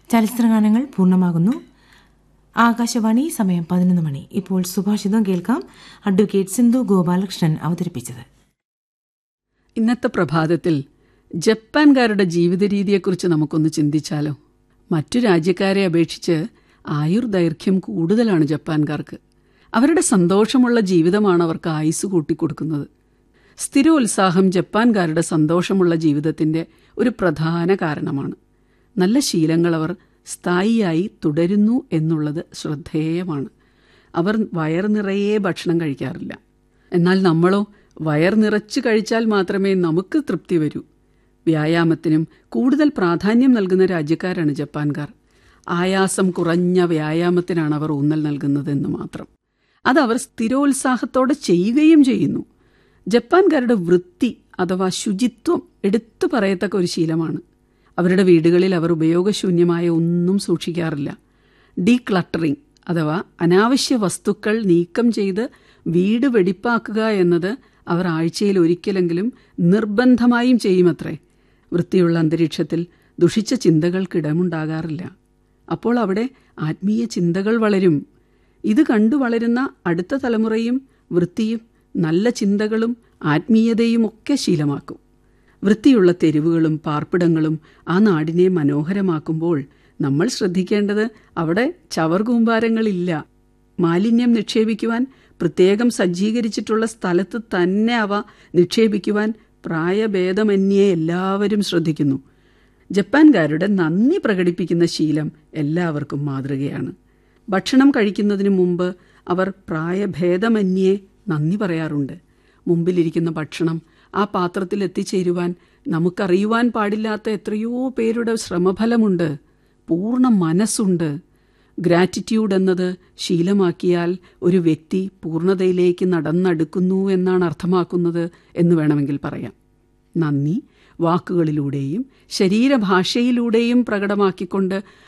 ചലച്ചിത്രഗാനങ്ങൾ പൂർണ്ണമാകുന്നു. ആകാശവാണി, സമയം 11 മണി. ഇപ്പോൾ സുഭാഷിതം കേൾക്കാം. അഡ്വക്കേറ്റ് സിന്ധു ഗോപാലകൃഷ്ണൻ അവതരിപ്പിച്ചത്. ഇന്നത്തെ പ്രഭാതത്തിൽ ജപ്പാൻകാരുടെ ജീവിത രീതിയെക്കുറിച്ച് നമുക്കൊന്ന് ചിന്തിച്ചാലോ? മറ്റു രാജ്യക്കാരെ അപേക്ഷിച്ച് ആയുർദൈർഘ്യം കൂടുതലാണ് ജപ്പാൻകാർക്ക്. അവരുടെ സന്തോഷമുള്ള ജീവിതമാണ് അവർക്ക് ആയുസ് കൂട്ടിക്കൊടുക്കുന്നത്. സ്ഥിരോത്സാഹം ജപ്പാൻകാരുടെ സന്തോഷമുള്ള ജീവിതത്തിൻ്റെ ഒരു പ്രധാന കാരണമാണ്. നല്ല ശീലങ്ങൾ അവർ സ്ഥായിയായി തുടരുന്നു എന്നുള്ളത് ശ്രദ്ധേയമാണ്. അവർ വയർ നിറയെ ഭക്ഷണം കഴിക്കാറില്ല. എന്നാൽ നമ്മളോ വയർ നിറച്ച് കഴിച്ചാൽ മാത്രമേ നമുക്ക് തൃപ്തി വരൂ. വ്യായാമത്തിനും കൂടുതൽ പ്രാധാന്യം നൽകുന്ന രാജ്യക്കാരാണ് ജപ്പാൻകാർ. ആയാസം കുറഞ്ഞ വ്യായാമത്തിനാണ് അവർ ഊന്നൽ നൽകുന്നതെന്ന് മാത്രം. അതവർ സ്ഥിരോത്സാഹത്തോടെ ചെയ്യുകയും ചെയ്യുന്നു. ജപ്പാൻകാരുടെ വൃത്തി അഥവാ ശുചിത്വം എടുത്തു പറയത്തക്ക ഒരു ശീലമാണ്. അവരുടെ വീടുകളിൽ അവർ ഉപയോഗശൂന്യമായ ഒന്നും സൂക്ഷിക്കാറില്ല. ഡീക്ലട്ടറിംഗ് അഥവാ അനാവശ്യ വസ്തുക്കൾ നീക്കം ചെയ്ത് വീട് വെടിപ്പാക്കുക എന്നത് അവർ ആഴ്ചയിൽ ഒരിക്കലെങ്കിലും നിർബന്ധമായും ചെയ്യുമത്രേ. വൃത്തിയുള്ള അന്തരീക്ഷത്തിൽ ദുഷിച്ച ചിന്തകൾക്കിടമുണ്ടാകാറില്ല. അപ്പോൾ അവിടെ ആത്മീയ ചിന്തകൾ വളരും. ഇത് കണ്ടു വളരുന്ന അടുത്ത തലമുറയും വൃത്തിയും നല്ല ചിന്തകളും ആത്മീയതയും ഒക്കെ ശീലമാക്കും. വൃത്തിയുള്ള തെരുവുകളും പാർപ്പിടങ്ങളും ആ നാടിനെ മനോഹരമാക്കുമ്പോൾ നമ്മൾ ശ്രദ്ധിക്കേണ്ടത് അവിടെ ചവർകൂമ്പാരങ്ങളില്ല. മാലിന്യം നിക്ഷേപിക്കുവാൻ പ്രത്യേകം സജ്ജീകരിച്ചിട്ടുള്ള സ്ഥലത്ത് തന്നെ അവ നിക്ഷേപിക്കുവാൻ പ്രായഭേദമന്യേ എല്ലാവരും ശ്രദ്ധിക്കുന്നു. ജപ്പാൻകാരുടെ നന്ദി പ്രകടിപ്പിക്കുന്ന ശീലം എല്ലാവർക്കും മാതൃകയാണ്. ഭക്ഷണം കഴിക്കുന്നതിന് മുമ്പ് അവർ പ്രായഭേദമന്യേ നന്ദി പറയാറുണ്ട്. മുമ്പിലിരിക്കുന്ന ഭക്ഷണം ആ പാത്രത്തിൽ എത്തിച്ചേരുവാൻ നമുക്കറിയുവാൻ പാടില്ലാത്ത എത്രയോ പേരുടെ ശ്രമഫലമുണ്ട്, പൂർണ്ണ മനസ്സുണ്ട്. ഗ്രാറ്റിറ്റ്യൂഡ് എന്നത് ശീലമാക്കിയാൽ ഒരു വ്യക്തി പൂർണ്ണതയിലേക്ക് നടന്നടുക്കുന്നു എന്നാണ് അർത്ഥമാക്കുന്നത് എന്ന് വേണമെങ്കിൽ പറയാം. നന്ദി വാക്കുകളിലൂടെയും ശരീരഭാഷയിലൂടെയും പ്രകടമാക്കിക്കൊണ്ട്